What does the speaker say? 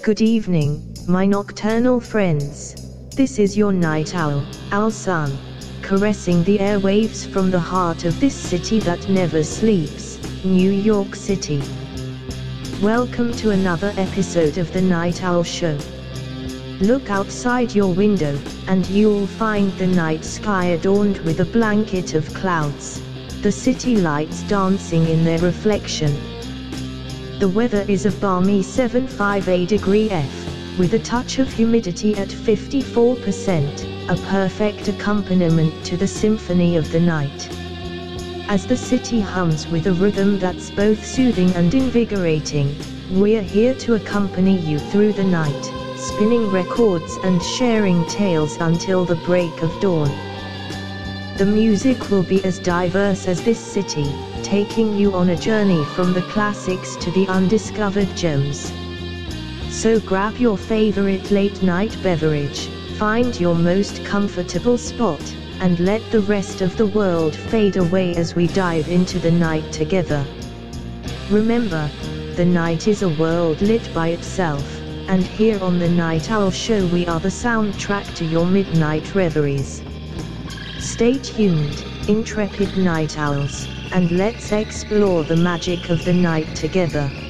Good evening, my nocturnal friends. This is your night owl, Owl Sun, caressing the airwaves from the heart of this city that never sleeps, New York City. Welcome to another episode of the Night Owl Show. Look outside your window, and you'll find the night sky adorned with a blanket of clouds, the city lights dancing in their reflection. The weather is a balmy 75°F, with a touch of humidity at 54%, a perfect accompaniment to the symphony of the night. As the city hums with a rhythm that's both soothing and invigorating, we're here to accompany you through the night, spinning records and sharing tales until the break of dawn. The music will be as diverse as this city, taking you on a journey from the classics to the undiscovered gems. So grab your favorite late-night beverage, find your most comfortable spot, and let the rest of the world fade away as we dive into the night together. Remember, the night is a world lit by itself, and here on the Night Owl Show we are the soundtrack to your midnight reveries. Stay tuned, intrepid night owls, and let's explore the magic of the night together.